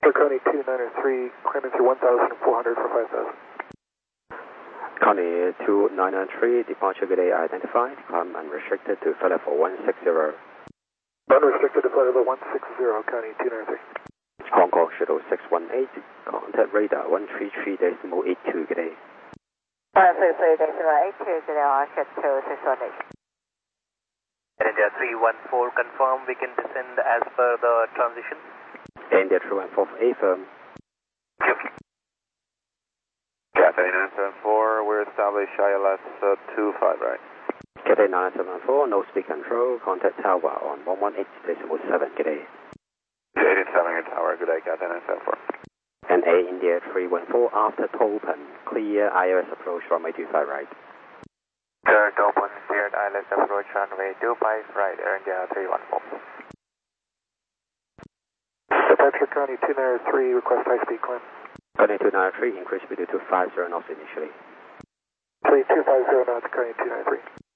For Coney 293, climbing through 1,400 for 5,000. Coney 2993, departure gate identified, climb unrestricted to flight level 160. Unrestricted to flight level 160, Coney 293. Hong Kong Shuttle 618, contact radar 133.82 gate. 133.82, good day, Shuttle 618. India 314, confirm we can descend as per the transition. India 314, affirm. Cathay 974, we're established ILS 25, right? Cathay 974, no speed control, contact tower on 118.7 gate. 87 tower, good day, Cathay 974. NA India 314, after Topen, clear ILS approach runway 25 right. Third open, cleared ILS approach runway 25 right, Air India 314. Departure Coney 293, request high speed climb. Coney 293, increase speed to 250 knots initially. 3250 knots, Coney 293.